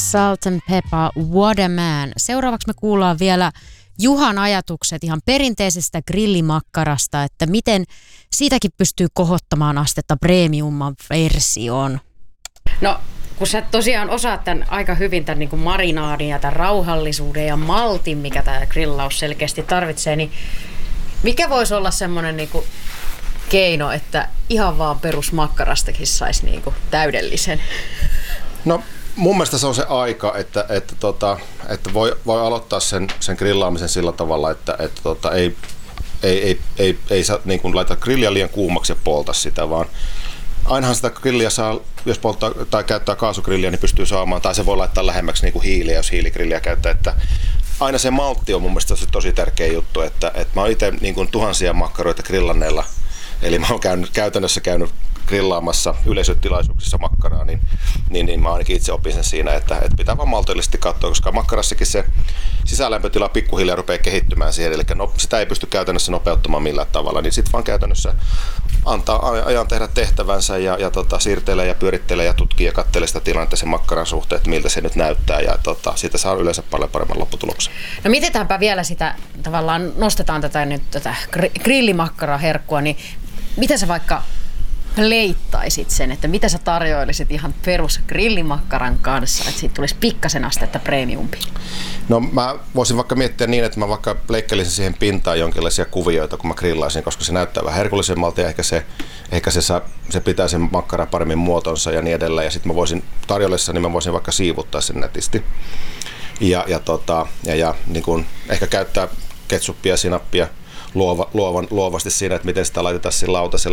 Salt and Pepper, What a Man. Seuraavaksi me kuullaan vielä Juhan ajatukset ihan perinteisestä grillimakkarasta, että miten siitäkin pystyy kohottamaan astetta premiumman versioon. No, kun sä tosiaan osaat tämän aika hyvin, tämän niin kuin marinaadin ja tämän rauhallisuuden ja maltin, mikä tämä grillaus selkeästi tarvitsee, niin mikä voisi olla semmoinen niin kuin keino, että ihan vaan perusmakkarastakin saisi niin kuin täydellisen? No mun mielestä se on se aika, että voi aloittaa sen grillaamisen sillä tavalla, että ei saa niin kuin laita grilliä liian kuumaksi ja polta sitä, vaan ainahan sitä grilliä saa, jos polttaa tai käyttää kaasugrilliä, niin pystyy saamaan, tai se voi laittaa lähemmäksi niin kuin hiiliä, jos hiiligrilliä käyttää. Että aina se maltti on mun mielestä tosi tärkeä juttu, että mä oon itse niin kuin tuhansia makkaroita grillanneilla, eli mä oon käytännössä käynyt grillaamassa yleisötilaisuuksissa makkaraa, niin mä ainakin itse opin sen siinä, että pitää vaan maltillisesti katsoa, koska makkarassakin se sisälämpötila pikkuhiljaa rupeaa kehittymään siihen, eli sitä ei pysty käytännössä nopeuttamaan millään tavalla, niin sitten vaan käytännössä antaa ajan tehdä tehtävänsä ja siirtelee ja pyörittelee ja tutkii ja katselee sitä tilannetta sen makkaran suhteen, että miltä se nyt näyttää, ja siitä saa yleensä paljon paremman lopputuloksen. No mietitäänpä vielä sitä, tavallaan nostetaan tätä grillimakkaraherkkua, niin miten sä vaikka leittaisit sen, että mitä sä tarjoilisit ihan perus grillimakkaran kanssa, että siitä tulisi pikkasen astetta premiumpi? No mä voisin vaikka miettiä niin, että mä vaikka leikkelisin siihen pintaan jonkinlaisia kuvioita, kun mä grillaisin, koska se näyttää vähän herkullisemmalta ja ehkä se pitää sen makkaran paremmin muotonsa ja niin edelleen. Ja sitten mä voisin tarjollessa, niin mä voisin vaikka siivuttaa sen nätisti. Ja niin kun ehkä käyttää ketsuppia ja sinappia luovasti siinä, että miten sitä laitetaan siinä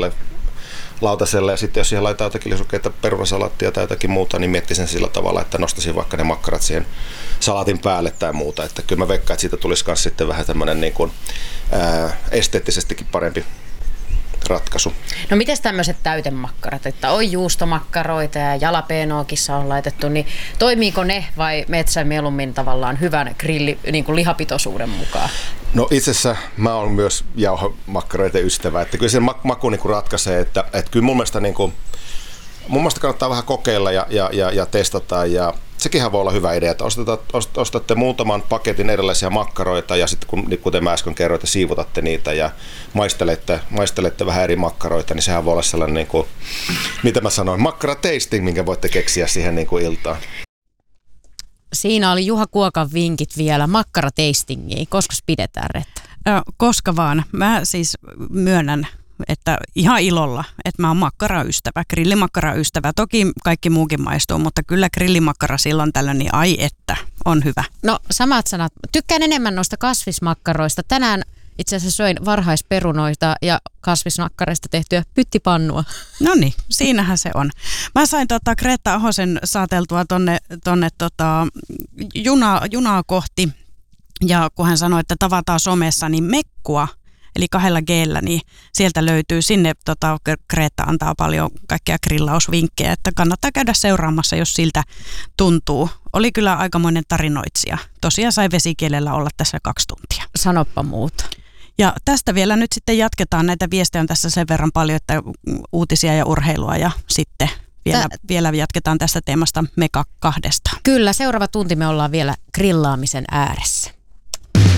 lautaselle, ja sitten jos siihen laitetaan jotakin lisukkeita, perunasalaattia tai jotakin muuta, niin miettisin sillä tavalla, että nostaisin vaikka ne makkarat siihen salaatin päälle tai muuta. Että kyllä mä veikkaan, että siitä tulisi myös sitten vähän tämmöinen niin kuin, esteettisestikin parempi ratkaisu. No mites tämmöiset täytemakkarat, että on juustomakkaroita ja jalapeenookissa on laitettu, niin toimiiko ne vai metsä mieluummin tavallaan hyvän niin kuin lihapitoisuuden mukaan? No itse asiassa mä oon myös jauhomakkaroiden ystävä, että kyllä se maku niin kuin ratkaisee, että kyllä mun mielestä kannattaa vähän kokeilla ja testata, ja sekinhän voi olla hyvä idea, että ostatte muutaman paketin erilaisia makkaroita ja sitten kuten mä äsken kerroin, että siivutatte niitä ja maistelette vähän eri makkaroita, niin sehän voi olla sellainen, niin kuin, mitä mä sanoin, makkara-tasting, minkä voitte keksiä siihen niin kuin iltaan. Siinä oli Juha Kuokan vinkit vielä makkara-tastingiin. Koska pidetään, Retta? Koska vaan. Mä siis myönnän, että ihan ilolla, että mä oon makkaraystävä, grillimakkaraystävä. Toki kaikki muukin maistuu, mutta kyllä grillimakkara silloin tällöin, niin ai että, on hyvä. No samat sanat. Tykkään enemmän noista kasvismakkaroista. Tänään itse asiassa söin varhaisperunoita ja kasvismakkareista tehtyä pyttipannua. No niin, siinähän se on. Mä sain Greta Ahosen saateltua tonne junaa kohti, ja kun hän sanoi, että tavataan somessa, niin mekkua, eli 2 G:llä, niin sieltä löytyy. Sinne Greta antaa paljon kaikkia grillausvinkkejä, että kannattaa käydä seuraamassa, jos siltä tuntuu. Oli kyllä aikamoinen tarinoitsija. Tosiaan sai vesikielellä olla tässä 2 tuntia. Sanoppa muuta. Ja tästä vielä nyt sitten jatketaan. Näitä viestejä on tässä sen verran paljon, että uutisia ja urheilua, ja sitten vielä jatketaan tästä teemasta me kahdesta. Kyllä, seuraava tunti me ollaan vielä grillaamisen ääressä.